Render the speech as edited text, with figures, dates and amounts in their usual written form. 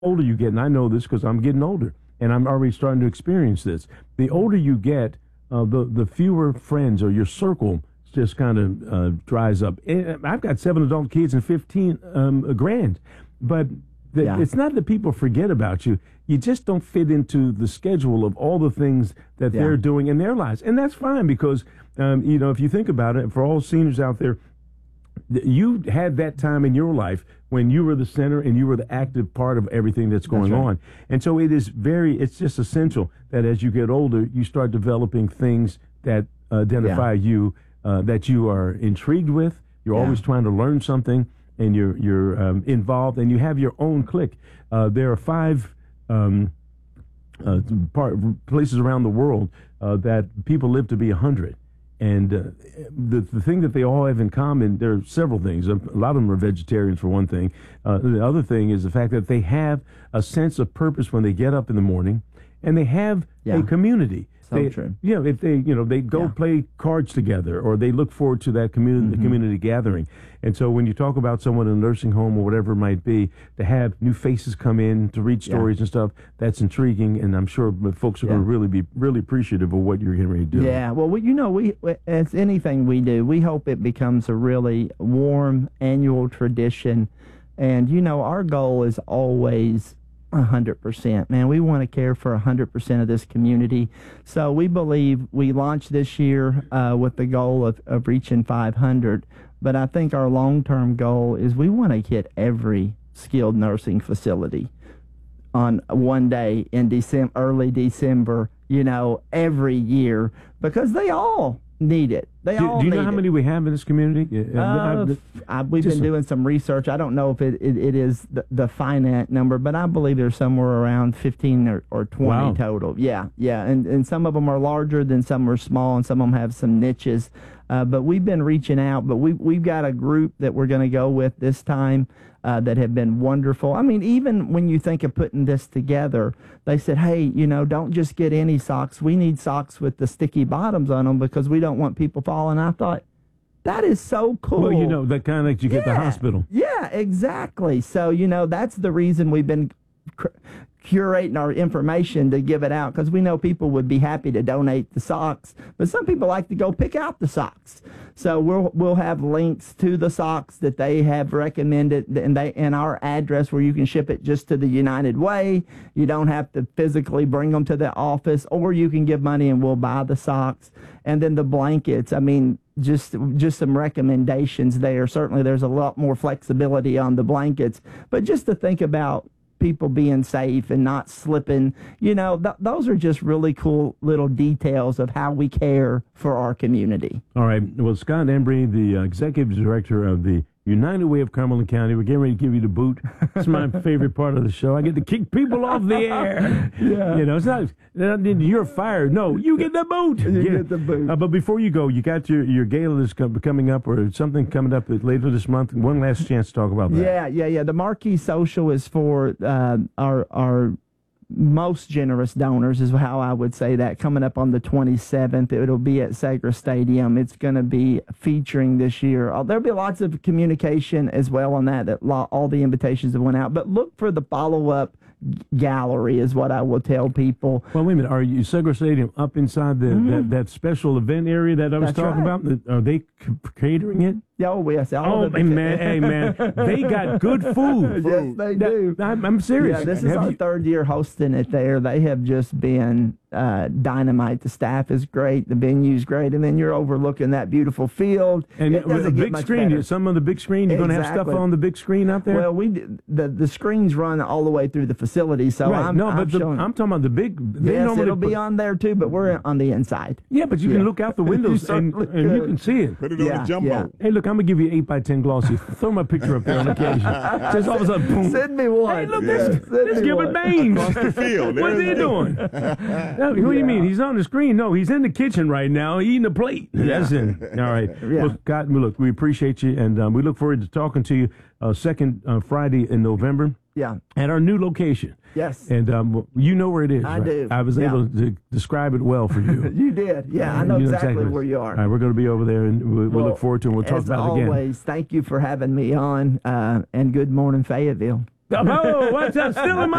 older you get, and I know this because I'm getting older, and I'm already starting to experience this. The older you get, the fewer friends, or your circle just kind of dries up. And I've got 7 adult kids and 15 grand, but it's not that people forget about you. You just don't fit into the schedule of all the things that they're doing in their lives, and that's fine because if you think about it, for all seniors out there, you had that time in your life when you were the center and you were the active part of everything that's going on. And so it's just essential that as you get older, you start developing things that identify you, that you are intrigued with. You're always trying to learn something, and you're involved, and you have your own clique. There are 5 places around the world that people live to be 100. And the thing that they all have in common, there are several things. A lot of them are vegetarians, for one thing. The other thing is the fact that they have a sense of purpose when they get up in the morning, and they have a community. True. If they go play cards together, or they look forward to that community gathering. And so when you talk about someone in a nursing home or whatever it might be, to have new faces come in to read stories and stuff, that's intriguing, and I'm sure folks are going to really be appreciative of what you're getting ready to do. Yeah, well, we as anything we do, we hope it becomes a really warm annual tradition, and our goal is always 100%. Man, we want to care for 100% of this community. So we believe we launched this year with the goal of reaching 500. But I think our long-term goal is we want to hit every skilled nursing facility on one day in early December, every year, because they all need it. Do you know how many we have in this community? We've been doing some research. I don't know if it is the finite number, but I believe there's somewhere around 15 or 20 total. Yeah. And some of them are larger than some are small, and some of them have some niches. But we've been reaching out, but we've got a group that we're going to go with this time that have been wonderful. I mean, even when you think of putting this together, they said, hey, don't just get any socks. We need socks with the sticky bottoms on them because we don't want people falling. I thought, that is so cool. Well, that kind of like you get the hospital. Yeah, exactly. So, that's the reason we've been curating our information to give it out, because we know people would be happy to donate the socks, but some people like to go pick out the socks. So we'll have links to the socks that they have recommended, and our address where you can ship it just to the United Way. You don't have to physically bring them to the office, or you can give money and we'll buy the socks. And then the blankets, I mean, just some recommendations there. Certainly there's a lot more flexibility on the blankets, but just to think about people being safe and not slipping, those are just really cool little details of how we care for our community. All right. Well, Scott Embry, the executive director of the United Way of Cumberland County, we're getting ready to give you the boot. It's my favorite part of the show. I get to kick people off the air. It's not you're fired. No, you get the boot. You get the boot. But before you go, you got your gala that's coming up, or something coming up later this month. One last chance to talk about that. Yeah. The Marquee Social is for our most generous donors, is how I would say that, coming up on the 27th. It'll be at Segra Stadium. It's going to be featuring this year. There'll be lots of communication as well on that all the invitations that went out. But look for the follow-up gallery is what I will tell people. Well, wait a minute. Are you Segra Stadium up inside that special event area that I was talking about? Are they catering it? Oh, yes. Man, they got good food. Yes, they do. I'm serious. Yeah, this is our third year hosting it there. They have just been dynamite. The staff is great. The venue's great. And then you're overlooking that beautiful field. And a big screen. Better. Some on the big screen. You're going to have stuff on the big screen out there? Well, the screens run all the way through the facility. So right. I'm talking about the big. Yes, it'll be on there too, but we're on the inside. Yeah, but you can look out the windows and you can see it. Put it on the jumbo. Yeah. Hey, look, I'm going to give you 8x10 glossy. Throw my picture up there on occasion. Just all of a sudden, boom. Send me one. Hey, look, this Gilbert Baines. Across the field. What's he doing? What do you mean? He's on the screen? No, he's in the kitchen right now eating a plate. That's it. All right. Yeah. Well, Scott, look, we appreciate you, and we look forward to talking to you second Friday in November. Yeah. At our new location. Yes. And you know where it is. I right? do. I was able to describe it well for you. You did. Yeah, I know exactly where you are. All right, we're going to be over there, and we'll look forward to it, and we'll talk about it again. As always, thank you for having me on, and good morning, Fayetteville. Oh, what's that? Still in my